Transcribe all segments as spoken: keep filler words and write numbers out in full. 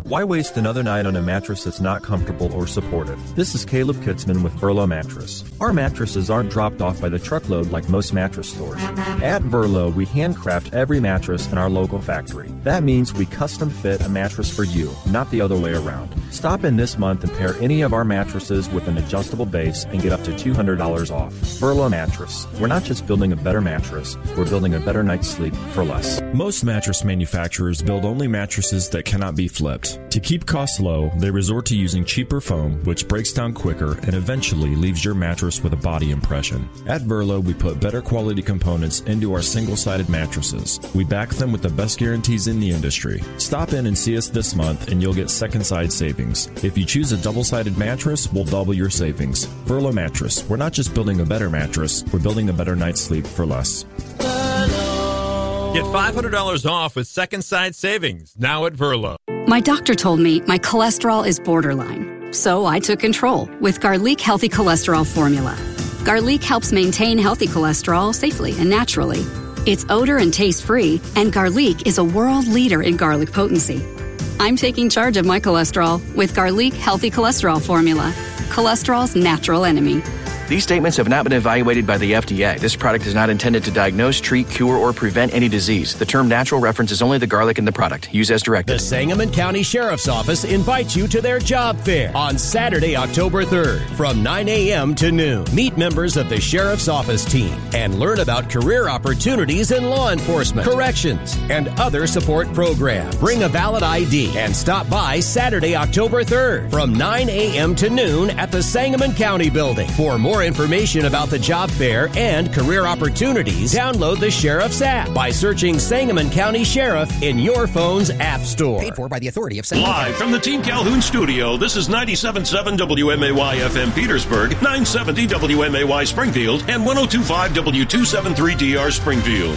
Why waste another night on a mattress that's not comfortable or supportive? This is Caleb Kitzman with Verlo Mattress. Our mattresses aren't dropped off by the truckload like most mattress stores. At Verlo, we handcraft every mattress in our local factory. That means we custom fit a mattress for you, not the other way around. Stop in this month and pair any of our mattresses with an adjustable base and get up to two hundred dollars off. Verlo Mattress. We're not just building a better mattress, we're building a better night's sleep for less. Most mattress manufacturers build only mattresses that cannot be flipped. To keep costs low, they resort to using cheaper foam, which breaks down quicker and eventually leaves your mattress with a body impression. At Verlo, we put better quality components into our single-sided mattresses. We back them with the best guarantees in the industry. Stop in and see us this month and you'll get second-side savings. If you choose a double-sided mattress, we'll double your savings. Verlo Mattress. We're not just building a better mattress, we're building a better night's sleep for less. Get five hundred dollars off with second side savings now at Verlo. My doctor told me my cholesterol is borderline, so I took control with Garlic Healthy Cholesterol Formula. Garlic helps maintain healthy cholesterol safely and naturally. It's odor and taste free, and Garlic is a world leader in garlic potency. I'm taking charge of my cholesterol with Garlic Healthy Cholesterol Formula, cholesterol's natural enemy. These statements have not been evaluated by the F D A. This product is not intended to diagnose, treat, cure, or prevent any disease. The term natural references only the garlic in the product. Use as directed. The Sangamon County Sheriff's Office invites you to their job fair on Saturday, October third from nine a.m. to noon. Meet members of the Sheriff's Office team and learn about career opportunities in law enforcement, corrections, and other support programs. Bring a valid I D and stop by Saturday, October third from nine a.m. to noon at the Sangamon County Building. For more information about the job fair and career opportunities, download the Sheriff's app by searching Sangamon County Sheriff in your phone's app store. Paid for by the authority of Sangamon Live County. from the Team Calhoun studio, this is ninety-seven point seven W M A Y F M Petersburg, nine seventy W M A Y Springfield, and one oh two point five W two seventy-three D R Springfield.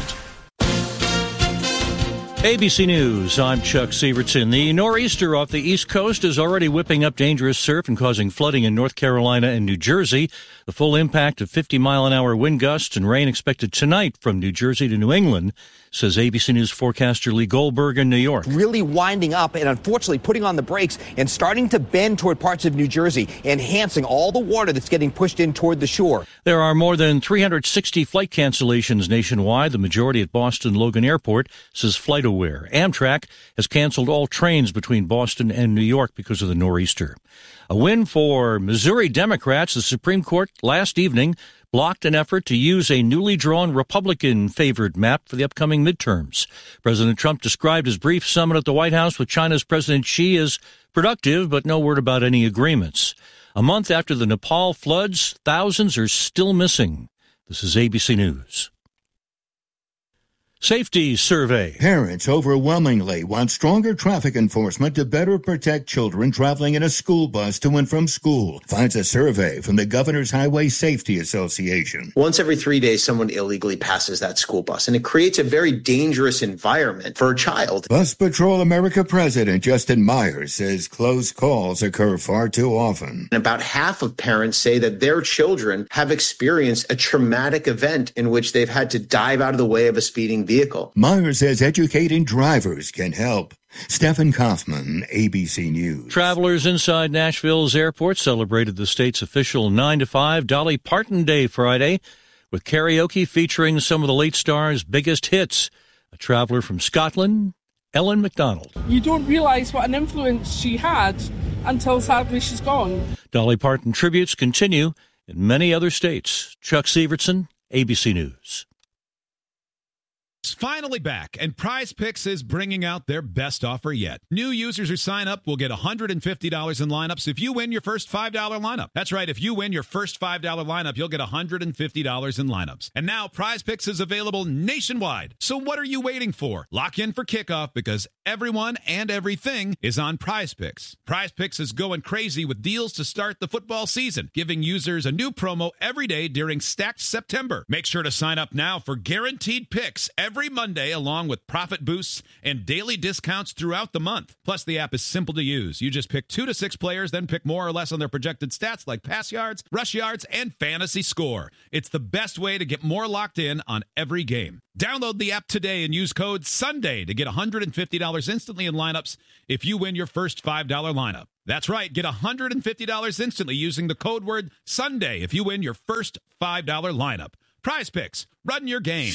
A B C News, I'm Chuck Sievertson. The nor'easter off the East Coast is already whipping up dangerous surf and causing flooding in North Carolina and New Jersey. The full impact of fifty mile an hour wind gusts and rain expected tonight from New Jersey to New England, says A B C News forecaster Lee Goldberg in New York. Really winding up and unfortunately putting on the brakes and starting to bend toward parts of New Jersey, enhancing all the water that's getting pushed in toward the shore. There are more than three hundred sixty flight cancellations nationwide, the majority at Boston Logan Airport, says FlightAware. Amtrak has canceled all trains between Boston and New York because of the nor'easter. A win for Missouri Democrats. The Supreme Court last evening blocked an effort to use a newly drawn Republican-favored map for the upcoming midterms. President Trump described his brief summit at the White House with China's President Xi as productive, but no word about any agreements. A month after the Nepal floods, thousands are still missing. This is A B C News. Safety survey. Parents overwhelmingly want stronger traffic enforcement to better protect children traveling in a school bus to and from school, finds a survey from the Governor's Highway Safety Association. Once every three days, someone illegally passes that school bus, and it creates a very dangerous environment for a child. Bus Patrol America President Justin Myers says close calls occur far too often. And about half of parents say that their children have experienced a traumatic event in which they've had to dive out of the way of a speeding vehicle. Myers says educating drivers can help. Stephen Kaufman, A B C News. Travelers inside Nashville's airport celebrated the state's official nine to five Dolly Parton Day Friday with karaoke featuring some of the late star's biggest hits. A traveler from Scotland, Ellen MacDonald. You don't realize what an influence she had until sadly she's gone. Dolly Parton tributes continue in many other states. Chuck Sievertson, A B C News. Finally back, and Prize Picks is bringing out their best offer yet. New users who sign up will get one hundred fifty dollars in lineups if you win your first five dollar lineup. That's right, if you win your first five dollar lineup, you'll get one hundred fifty dollars in lineups. And now Prize Picks is available nationwide. So what are you waiting for? Lock in for kickoff because everyone and everything is on Prize Picks. Prize Picks is going crazy with deals to start the football season, giving users a new promo every day during Stacked September. Make sure to sign up now for guaranteed picks every every Monday, along with profit boosts and daily discounts throughout the month. Plus, the app is simple to use. You just pick two to six players, then pick more or less on their projected stats like pass yards, rush yards, and fantasy score. It's the best way to get more locked in on every game. Download the app today and use code SUNDAY to get one hundred fifty dollars instantly in lineups if you win your first five dollar lineup. That's right, get one hundred fifty dollars instantly using the code word SUNDAY if you win your first five dollar lineup. Prize Picks, run your game.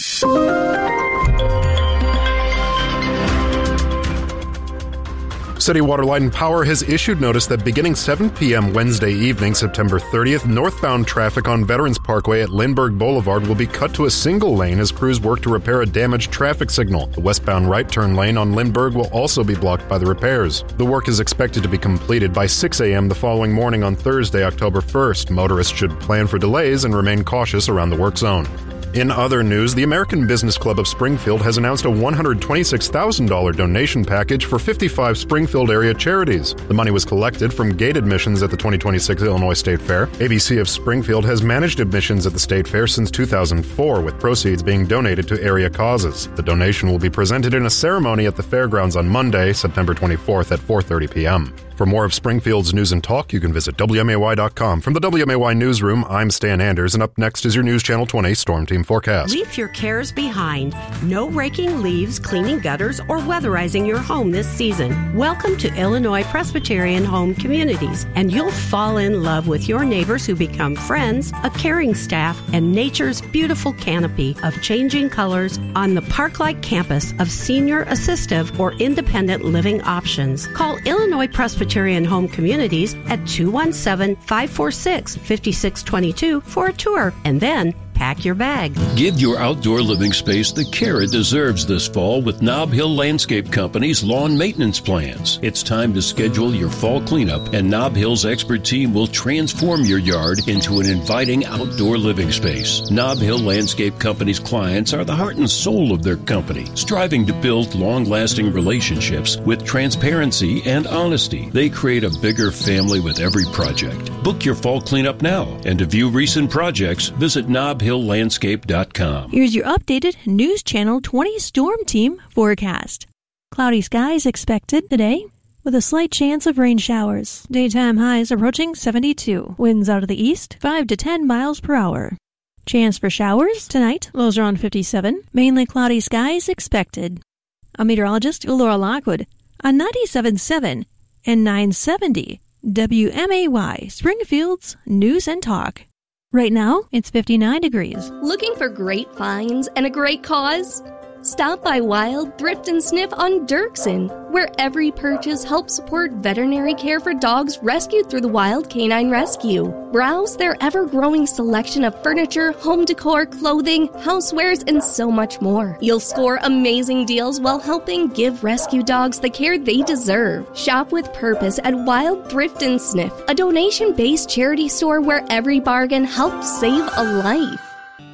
City Water, Light and Power has issued notice that beginning seven p.m. Wednesday evening, September thirtieth, northbound traffic on Veterans Parkway at Lindbergh Boulevard will be cut to a single lane as crews work to repair a damaged traffic signal. The westbound right turn lane on Lindbergh will also be blocked by the repairs. The work is expected to be completed by six a.m. the following morning on Thursday, October first. Motorists should plan for delays and remain cautious around the work zone. In other news, the American Business Club of Springfield has announced a one hundred twenty-six thousand dollars donation package for fifty-five Springfield area charities. The money was collected from gate admissions at the twenty twenty-six Illinois State Fair. A B C of Springfield has managed admissions at the State Fair since two thousand four, with proceeds being donated to area causes. The donation will be presented in a ceremony at the fairgrounds on Monday, September twenty-fourth at four thirty p.m. For more of Springfield's news and talk, you can visit W M A Y dot com. From the W M A Y Newsroom, I'm Stan Anders, and up next is your News Channel twenty Storm Team forecast. Leave your cares behind. No raking leaves, cleaning gutters, or weatherizing your home this season. Welcome to Illinois Presbyterian Home Communities, and you'll fall in love with your neighbors who become friends, a caring staff, and nature's beautiful canopy of changing colors on the park-like campus of senior assistive or independent living options. Call Illinois Presbyterian Home Communities at two one seven, five four six, five six two two for a tour, and then pack your bag. Give your outdoor living space the care it deserves this fall with Nob Hill Landscape Company's lawn maintenance plans. It's time to schedule your fall cleanup, and Nob Hill's expert team will transform your yard into an inviting outdoor living space. Nob Hill Landscape Company's clients are the heart and soul of their company, striving to build long-lasting relationships with transparency and honesty. They create a bigger family with every project. Book your fall cleanup now, and to view recent projects, visit nob hill landscape dot com. Here's your updated News Channel twenty Storm Team forecast. Cloudy skies expected today, with a slight chance of rain showers. Daytime highs approaching seventy-two. Winds out of the east, five to ten miles per hour. Chance for showers tonight, lows around fifty-seven. Mainly cloudy skies expected. I'm meteorologist Laura Lockwood on ninety-seven point seven and nine seventy W M A Y, Springfield's News and Talk. Right now, it's fifty-nine degrees. Looking for great finds and a great cause? Stop by Wild Thrift and Sniff on Dirksen, where every purchase helps support veterinary care for dogs rescued through the Wild Canine Rescue. Browse their ever-growing selection of furniture, home decor, clothing, housewares, and so much more. You'll score amazing deals while helping give rescue dogs the care they deserve. Shop with purpose at Wild Thrift and Sniff, a donation-based charity store where every bargain helps save a life.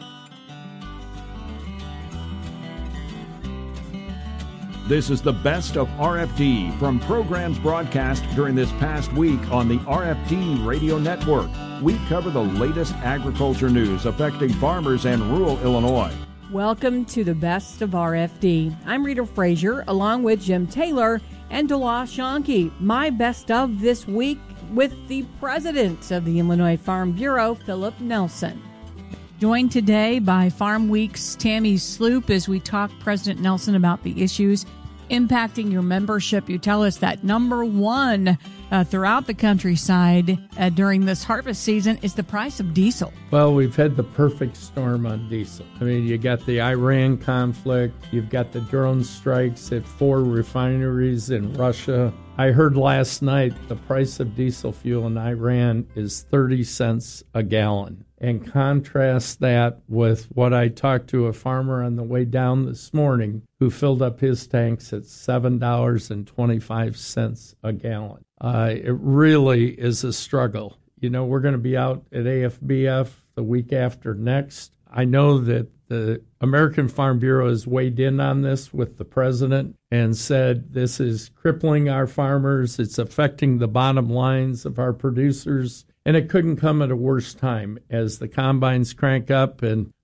This is the best of R F D from programs broadcast during this past week on the R F D Radio Network. We cover the latest agriculture news affecting farmers and rural Illinois. Welcome to the best of R F D. I'm Rita Frazier, along with Jim Taylor and Delaw Shonke. My best of this week with the president of the Illinois Farm Bureau, Philip Nelson. Joined today by Farm Week's Tammy Sloop as we talk President Nelson about the issues impacting your membership. You tell us that number one uh, throughout the countryside uh, during this harvest season is the price of diesel. Well, we've had the perfect storm on diesel. I mean, you got the Iran conflict, you've got the drone strikes at four refineries in Russia. I heard last night the price of diesel fuel in Iran is thirty cents a gallon. And contrast that with what I talked to a farmer on the way down this morning who filled up his tanks at seven dollars and twenty-five cents a gallon. Uh, it really is a struggle. You know, we're going to be out at A F B F the week after next. I know that the American Farm Bureau has weighed in on this with the president and said this is crippling our farmers. It's affecting the bottom lines of our producers. And it couldn't come at a worse time as the combines crank up and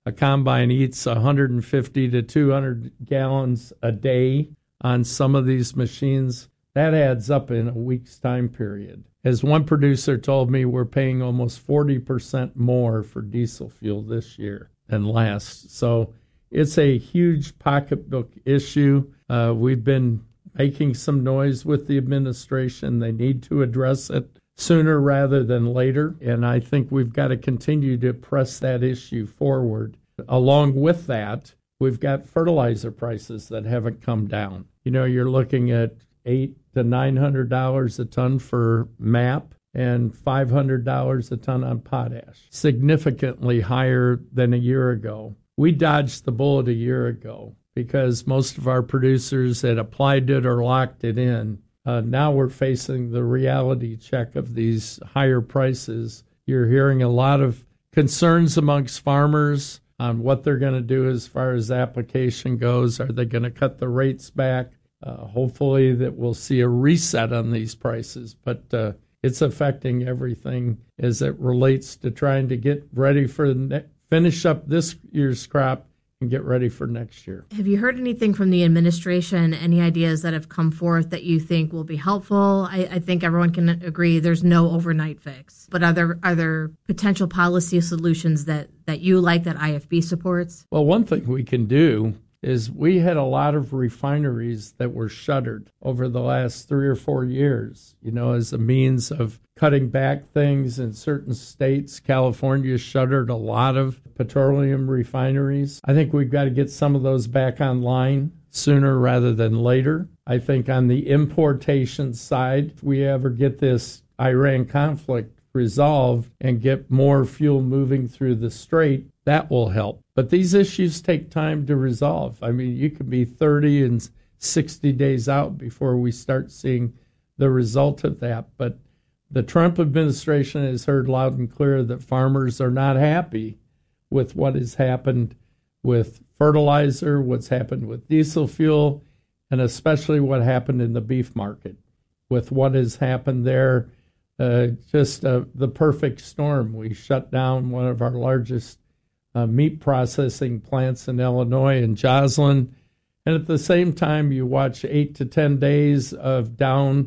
a combine eats one hundred fifty to two hundred gallons a day on some of these machines. That adds up in a week's time period. As one producer told me, we're paying almost forty percent more for diesel fuel this year than last. So it's a huge pocketbook issue. Uh, we've been making some noise with the administration. They need to address it sooner rather than later. And I think we've got to continue to press that issue forward. Along with that, we've got fertilizer prices that haven't come down. You know, you're looking at eight to nine hundred dollars a ton for M A P and five hundred dollars a ton on potash, significantly higher than a year ago. We dodged the bullet a year ago because most of our producers had applied it or locked it in. Uh, now we're facing the reality check of these higher prices. You're hearing a lot of concerns amongst farmers on what they're going to do as far as application goes. Are they going to cut the rates back? Uh, hopefully that we'll see a reset on these prices, but uh, it's affecting everything as it relates to trying to get ready for ne- finish up this year's crop and get ready for next year. Have you heard anything from the administration, any ideas that have come forth that you think will be helpful? I, I think everyone can agree there's no overnight fix, but are there are there potential policy solutions that, that you like that I F B supports? Well, one thing we can do is we had a lot of refineries that were shuttered over the last three or four years, you know, as a means of cutting back things in certain states. California shuttered a lot of petroleum refineries. I think we've got to get some of those back online sooner rather than later. I think on the importation side, if we ever get this Iran conflict resolved and get more fuel moving through the strait, that will help. But these issues take time to resolve. I mean, you could be thirty and sixty days out before we start seeing the result of that. But the Trump administration has heard loud and clear that farmers are not happy with what has happened with fertilizer, what's happened with diesel fuel, and especially what happened in the beef market. With what has happened there, uh, just uh, the perfect storm. We shut down one of our largest Uh, meat processing plants in Illinois and Joslin. And at the same time, you watch eight to ten days of down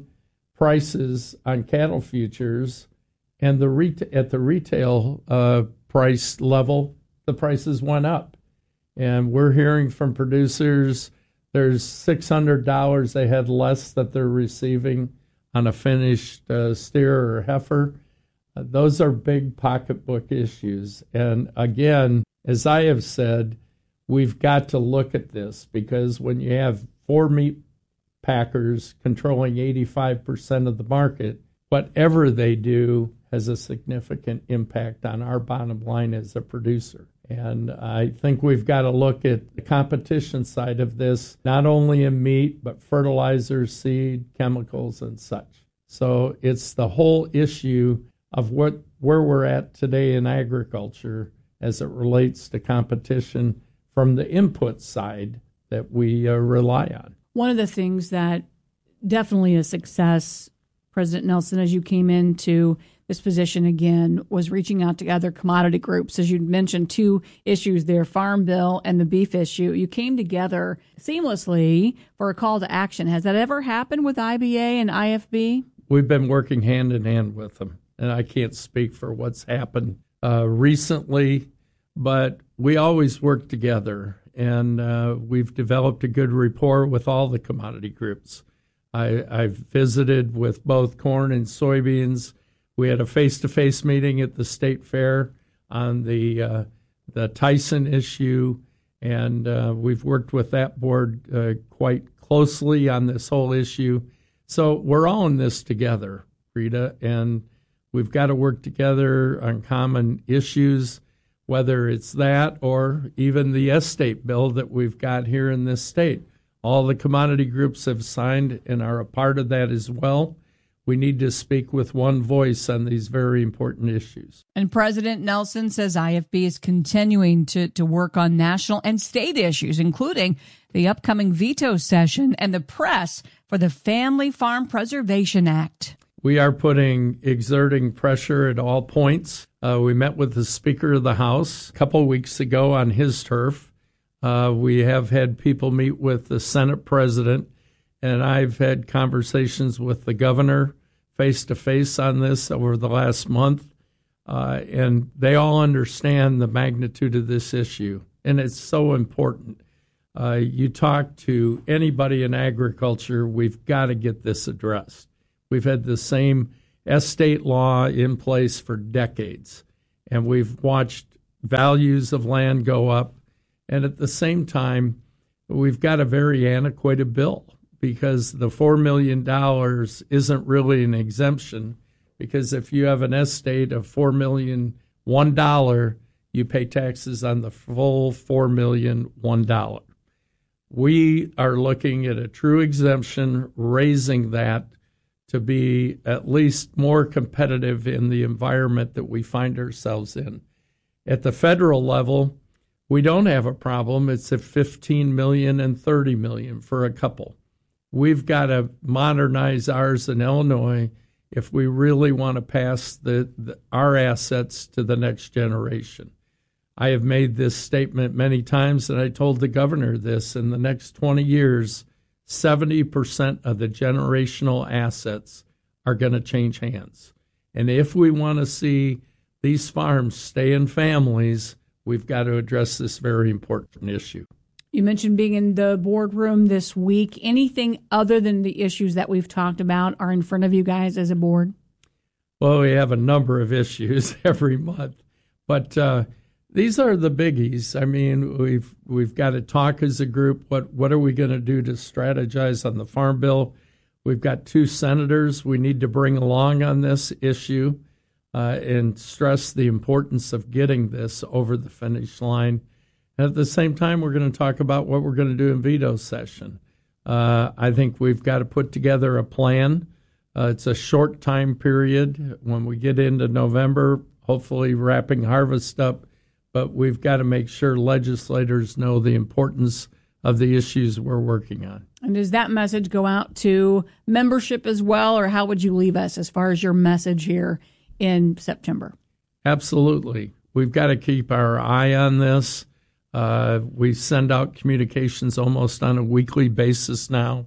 prices on cattle futures, and the ret- at the retail uh, price level, the prices went up. And we're hearing from producers there's six hundred dollars they had less that they're receiving on a finished uh, steer or heifer. Those are big pocketbook issues. And again, as I have said, we've got to look at this because when you have four meat packers controlling eighty-five percent of the market, whatever they do has a significant impact on our bottom line as a producer. And I think we've got to look at the competition side of this, not only in meat, but fertilizer, seed, chemicals, and such. So it's the whole issue of what where we're at today in agriculture as it relates to competition from the input side that we uh, rely on. One of the things that definitely a success, President Nelson, as you came into this position again, was reaching out to other commodity groups. As you mentioned, two issues there, Farm Bill and the beef issue. You came together seamlessly for a call to action. Has that ever happened with I B A and I F B? We've been working hand in hand with them. And I can't speak for what's happened uh, recently, but we always work together, and uh, we've developed a good rapport with all the commodity groups. I, I've visited with both corn and soybeans. We had a face-to-face meeting at the state fair on the uh, the Tyson issue, and uh, we've worked with that board uh, quite closely on this whole issue. So we're all in this together, Rita, and we've got to work together on common issues, whether it's that or even the estate bill that we've got here in this state. All the commodity groups have signed and are a part of that as well. We need to speak with one voice on these very important issues. And President Nelson says I F B is continuing to, to work on national and state issues, including the upcoming veto session and the press for the Family Farm Preservation Act. We are putting, exerting pressure at all points Uh, we met with the Speaker of the House a couple of weeks ago on his turf. Uh, we have had people meet with the Senate President, and I've had conversations with the governor face-to-face on this over the last month, uh, and they all understand the magnitude of this issue, and it's so important. Uh, you talk to anybody in agriculture, we've got to get this addressed. We've had the same estate law in place for decades, and we've watched values of land go up, and at the same time, we've got a very antiquated bill because the four million dollars isn't really an exemption, because if you have an estate of four million dollars, one dollar, you pay taxes on the full four million dollars, one dollar. We are looking at a true exemption, raising that to be at least more competitive in the environment that we find ourselves in. At the federal level, we don't have a problem. It's at fifteen million dollars and thirty million dollars for a couple. We've got to modernize ours in Illinois if we really want to pass the, the our assets to the next generation. I have made this statement many times, and I told the governor this. In the next twenty years, seventy percent of the generational assets are going to change hands. And if we want to see these farms stay in families, we've got to address this very important issue. You mentioned being in the boardroom this week. Anything other than the issues that we've talked about are in front of you guys as a board? Well, we have a number of issues every month, but uh, these are the biggies. I mean, we've we've got to talk as a group. What what are we going to do to strategize on the Farm Bill? We've got two senators we need to bring along on this issue uh, and stress the importance of getting this over the finish line. And at the same time, we're going to talk about what we're going to do in veto session. Uh, I think we've got to put together a plan. Uh, it's a short time period. When we get into November, hopefully wrapping harvest up, but we've got to make sure legislators know the importance of the issues we're working on. And does that message go out to membership as well, or how would you leave us as far as your message here in September? Absolutely. We've got to keep our eye on this. Uh, we send out communications almost on a weekly basis now,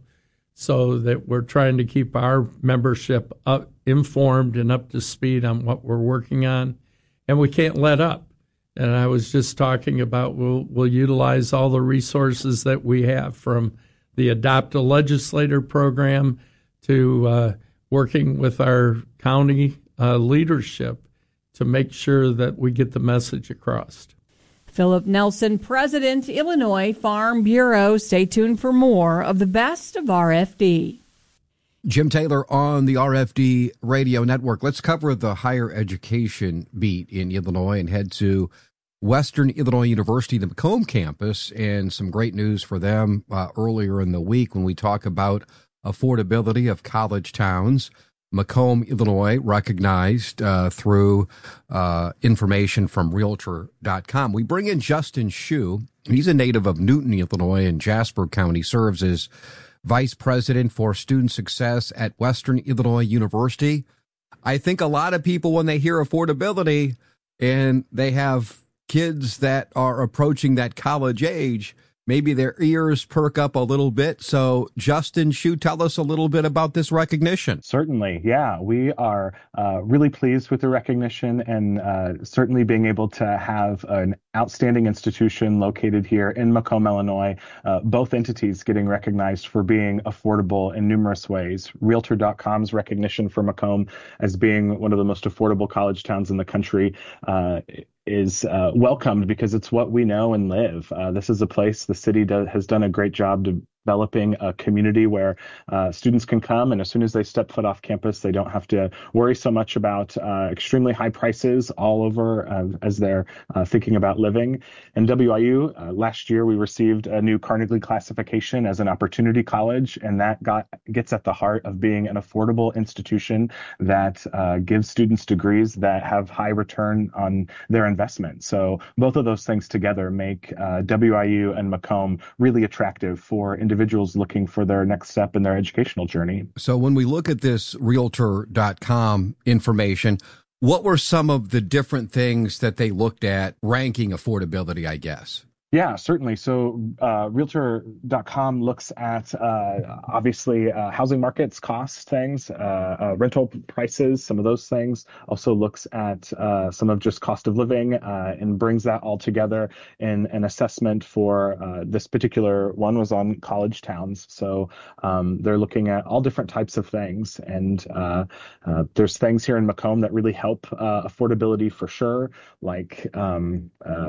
so that we're trying to keep our membership up, informed and up to speed on what we're working on. And we can't let up. And I was just talking about we'll, we'll utilize all the resources that we have, from the Adopt a Legislator program to uh, working with our county uh, leadership to make sure that we get the message across. Philip Nelson, President, Illinois Farm Bureau. Stay tuned for more of the best of R F D. Jim Taylor on the R F D Radio Network. Let's cover the higher education beat in Illinois and head to Western Illinois University, the Macomb campus, and some great news for them uh, earlier in the week when we talk about affordability of college towns. Macomb, Illinois, recognized uh, through uh, information from Realtor dot com. We bring in Justin Schuh. He's a native of Newton, Illinois, and Jasper County, serves as Vice President for Student Success at Western Illinois University. I think a lot of people, when they hear affordability and they have kids that are approaching that college age, maybe their ears perk up a little bit. So, Justin Schuh, tell us a little bit about this recognition. Certainly. Yeah, we are uh, really pleased with the recognition, and uh, certainly being able to have an outstanding institution located here in Macomb, Illinois, uh, both entities getting recognized for being affordable in numerous ways. Realtor dot com's recognition for Macomb as being one of the most affordable college towns in the country uh, is uh, welcomed because it's what we know and live. Uh, this is a place the city do, has done a great job to developing a community where uh, students can come, and as soon as they step foot off campus, they don't have to worry so much about uh, extremely high prices all over uh, as they're uh, thinking about living. And W I U, uh, last year we received a new Carnegie classification as an opportunity college, and that got gets at the heart of being an affordable institution that uh, gives students degrees that have high return on their investment. So both of those things together make uh, W I U and Macomb really attractive for individuals looking for their next step in their educational journey. So when we look at this Realtor dot com information, What were some of the different things that they looked at ranking affordability, I guess? Yeah, certainly. So uh, Realtor dot com looks at, uh, obviously, uh, housing markets, costs, things, uh, uh, rental prices, some of those things. Also looks at uh, some of just cost of living uh, and brings that all together in an assessment for uh, this particular one was on college towns. So um, they're looking at all different types of things. And uh, uh, there's things here in Macomb that really help uh, affordability for sure, like um, uh,